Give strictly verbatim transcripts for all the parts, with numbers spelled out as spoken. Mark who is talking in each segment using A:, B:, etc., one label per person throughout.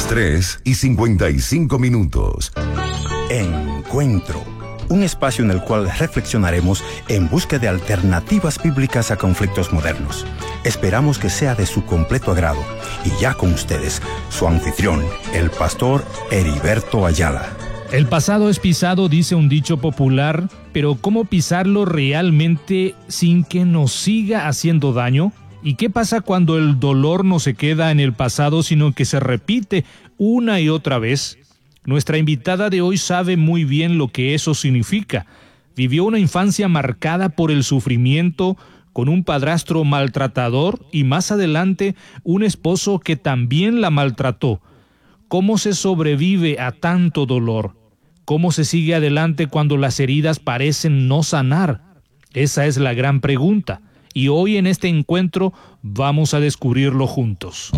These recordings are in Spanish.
A: las tres y cincuenta y cinco minutos.
B: Encuentro. Un espacio en el cual reflexionaremos en busca de alternativas bíblicas a conflictos modernos. Esperamos que sea de su completo agrado. Y ya con ustedes, su anfitrión, el pastor Heriberto Ayala.
C: El pasado es pisado, dice un dicho popular, pero ¿cómo pisarlo realmente sin que nos siga haciendo daño? ¿Y qué pasa cuando el dolor no se queda en el pasado, sino que se repite una y otra vez? Nuestra invitada de hoy sabe muy bien lo que eso significa. Vivió una infancia marcada por el sufrimiento, con un padrastro maltratador y más adelante un esposo que también la maltrató. ¿Cómo se sobrevive a tanto dolor? ¿Cómo se sigue adelante cuando las heridas parecen no sanar? Esa es la gran pregunta. Y hoy en este encuentro vamos a descubrirlo juntos.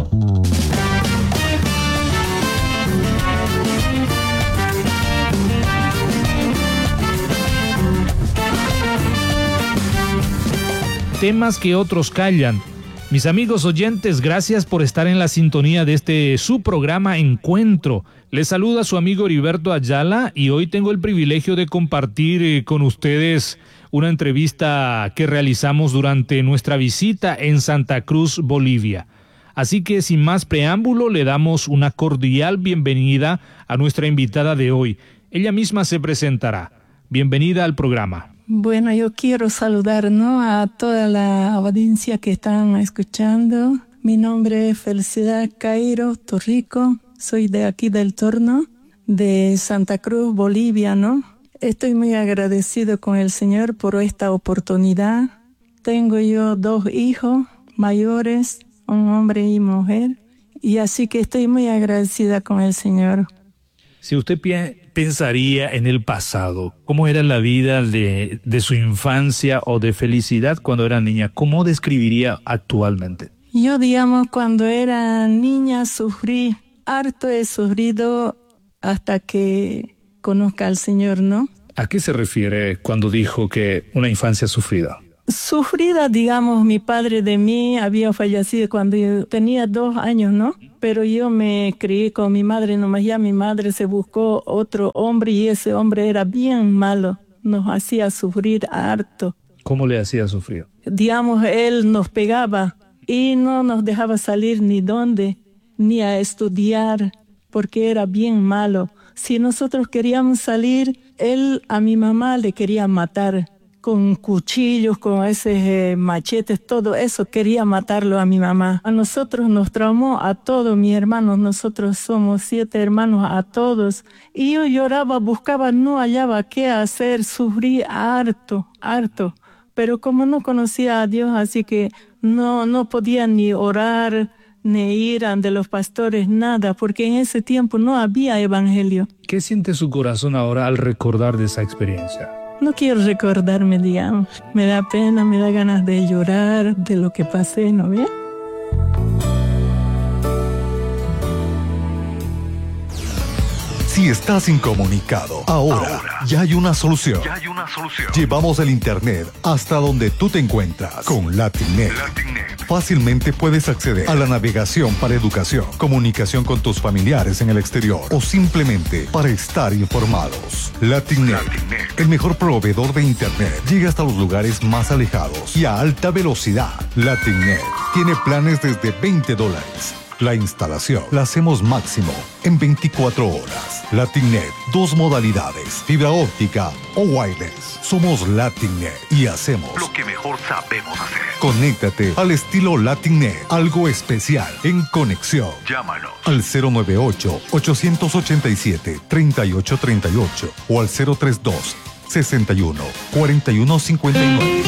C: Temas que otros callan. Mis amigos oyentes, gracias por estar en la sintonía de este su programa Encuentro. Les saluda su amigo Heriberto Ayala y hoy tengo el privilegio de compartir eh, con ustedes una entrevista que realizamos durante nuestra visita en Santa Cruz, Bolivia. Así que sin más preámbulo le damos una cordial bienvenida a nuestra invitada de hoy. Ella misma se presentará. Bienvenida al programa.
D: Bueno, yo quiero saludar, ¿no?, a toda la audiencia que están escuchando. Mi nombre es Felicidad Cairo Torrico. Soy de aquí del Torno, de Santa Cruz, Bolivia, ¿no? Estoy muy agradecido con el Señor por esta oportunidad. Tengo yo dos hijos mayores, un hombre y mujer, y así que estoy muy agradecida con el Señor.
C: Si usted pi- pensaría en el pasado, ¿cómo era la vida de, de su infancia o de felicidad cuando era niña? ¿Cómo describiría actualmente?
D: Yo, digamos, cuando era niña sufrí, harto he sufrido hasta que conozca al Señor, ¿no?
C: ¿A qué se refiere cuando dijo que una infancia sufrida?
D: Sufrida, digamos, mi padre de mí había fallecido cuando yo tenía dos años, ¿no? Pero yo me crié con mi madre nomás. Ya mi madre se buscó otro hombre y ese hombre era bien malo. Nos hacía sufrir harto.
C: ¿Cómo le hacía sufrir?
D: Digamos, él nos pegaba y no nos dejaba salir ni dónde, ni a estudiar, porque era bien malo. Si nosotros queríamos salir, él a mi mamá le quería matar. Con cuchillos, con esos eh, machetes, todo eso, quería matarlo a mi mamá. A nosotros nos traumó, a todos mis hermanos, nosotros somos siete hermanos, a todos. Y yo lloraba, buscaba, no hallaba qué hacer, sufrí harto, harto. Pero como no conocía a Dios, así que no, no podía ni orar, ni ir ante los pastores, nada, porque en ese tiempo no había evangelio.
C: ¿Qué siente su corazón ahora al recordar de esa experiencia?
D: No quiero recordarme, digamos. Me da pena, me da ganas de llorar de lo que pasé, ¿no ve?
A: Si estás incomunicado, ahora, ahora ya hay una solución.
E: Ya hay una solución.
A: Llevamos el internet hasta donde tú te encuentras con Latinnet.
E: Latinnet.
A: Fácilmente puedes acceder a la navegación para educación, comunicación con tus familiares en el exterior o simplemente para estar informados. Latinnet, Latinnet, el mejor proveedor de internet, llega hasta los lugares más alejados y a alta velocidad. Latinnet tiene planes desde veinte dólares. La instalación la hacemos máximo en veinticuatro horas. Latinnet, dos modalidades, fibra óptica o wireless. Somos Latinnet y hacemos
E: lo que mejor sabemos hacer.
A: Conéctate al estilo Latinnet, algo especial en conexión.
E: Llámanos
A: al cero nueve ocho, ocho ocho siete, tres ocho tres ocho o al cero tres dos, sesenta y uno, cuarenta y uno cincuenta y nueve.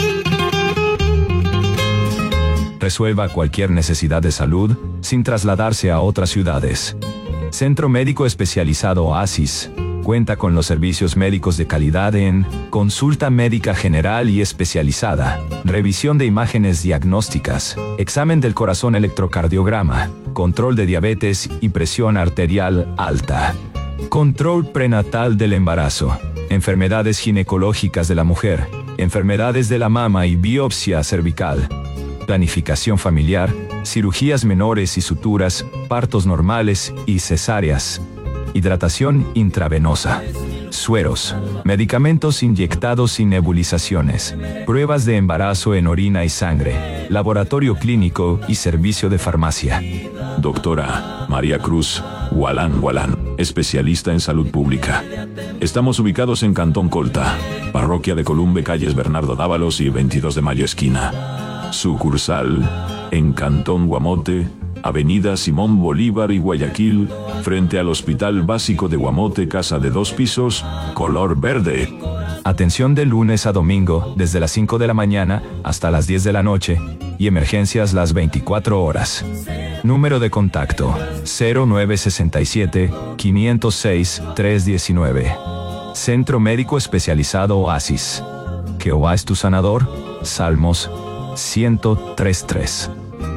F: Resuelva cualquier necesidad de salud sin trasladarse a otras ciudades. Centro Médico Especializado Oasis cuenta con los servicios médicos de calidad en consulta médica general y especializada, revisión de imágenes diagnósticas, examen del corazón electrocardiograma, control de diabetes y presión arterial alta, control prenatal del embarazo, enfermedades ginecológicas de la mujer, enfermedades de la mama y biopsia cervical, planificación familiar, cirugías menores y suturas, partos normales y cesáreas, hidratación intravenosa, sueros, medicamentos inyectados y nebulizaciones, pruebas de embarazo en orina y sangre, laboratorio clínico y servicio de farmacia.
G: Doctora María Cruz Gualán Gualán, especialista en salud pública. Estamos ubicados en Cantón Colta, Parroquia de Columbe, calles Bernardo Dávalos y veintidós de mayo esquina. Sucursal en Cantón Guamote, Avenida Simón Bolívar y Guayaquil, frente al Hospital Básico de Guamote, casa de dos pisos, color verde.
F: Atención de lunes a domingo, desde las cinco de la mañana hasta las diez de la noche, y emergencias las veinticuatro horas. Número de contacto: cero nueve sesenta y siete, quinientos seis, trescientos diecinueve. Centro Médico Especializado Oasis. Jehová es tu sanador. Salmos ciento tres tres.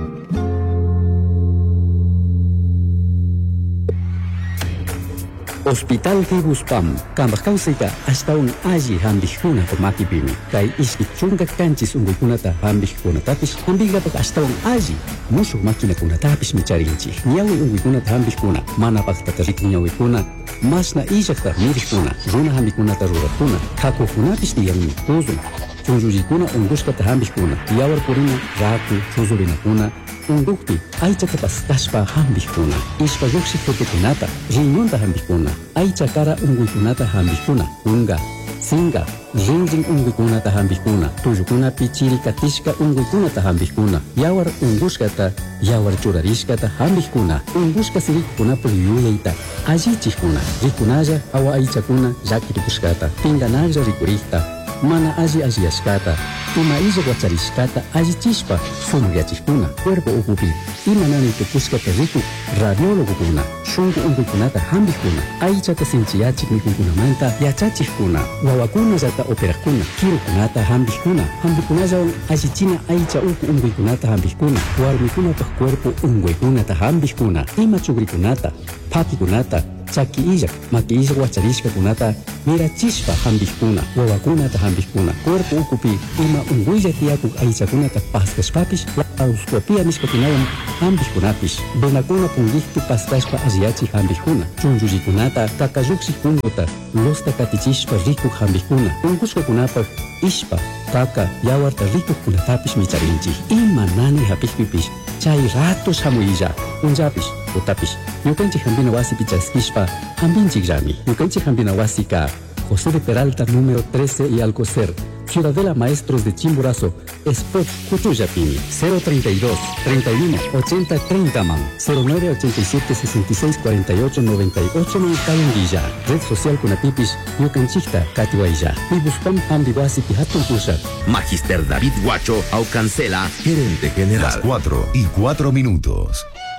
H: Hospital Tibus Pam, Kambakausika, hasta un aji hambihkuna por makipimi. Kai iskichunga kanchis ungukunata hambihkuna tapis, hambigapak hasta un aji. Musu makina kuna tapis micharinchi. Nyawi ungukunata hambihkuna, mana paktarik nyawi kuna. Masna ijakta mirikuna, runa hambikunata rurakuna. Kako kunapis diyami kuzun. Chunjujikuna unguskata hambihkuna. Yawar purina, raku, chuzurina kuna. Undukti, aichata paskashpa hambihkuna. Ishpa yuksikukunata, riñonta hambihkuna. Aichakara unguikunata hambihkuna. Unga, singa, rinring unguikunata hambihkuna. Tuyukuna pichiri katishka unguikunata hambihkuna. Yawar unguskata, yawar churarishkata hambihkuna. Unguska sirikuna puyuyaita. Ajichikuna, rikunaya awa aichakuna yakiripuskata. Pinganaja rikurikta. Mana aji aji ashkata, ima ija guacharishkata aji chispa, sumuyachikuna, cuerpo upupi, ima nani tupuskata riku, radiólogo kuna, shungu unguikunata hambikuna, aichata sinchiyachik mikunkuna manta, yachachikuna, wawakuna zata operakuna, kirukunata hambikuna, hambikuna zaun ajichina aicha uku unguikunata hambikuna, warmikunata cuerpo unguikunata hambikuna, ima chugrikunata, pakikunata, chaki ijak, maki ijak wacharishka kunata, mira chispa hambikuna, wawakunata hambikuna, cuerpo ukupi, ima unguilla tiakuk aichakunata paskashpapis, lauscopia miskotinawan hambikunapis, benakuna pungihtu paskashpa asiachi hambikuna, chunjujikunata, kakayuksi kungota, losta katichishpa rikuk hambikuna, unguska kunapa, ishpa, kaka, yawarta rikuk kunatapis micharinchi, ima nani hapikpipis, chay ratos hamuilla, unjapis, utapis, yukanchi hambina wasi pichaskishpa, hambinchik rami, yukanchi hambina wasi ka, José de Peralta número trece y Alcocer, Ciudadela Maestros de Chimborazo, Spot Cutuyapini, cero treinta y dos, treinta y uno, ochenta, treinta man, cero nueve ochenta y siete, sesenta y seis, cuarenta y ocho, noventa y ocho Calunguilla, Red Social Kunapipis, Yucanchicta, Catihuaylla, Pibuspam Ambiguasi Pihatun Pushat.
I: Magister David Guacho, Aucancela, gerente general.
J: Las cuatro y cuatro minutos.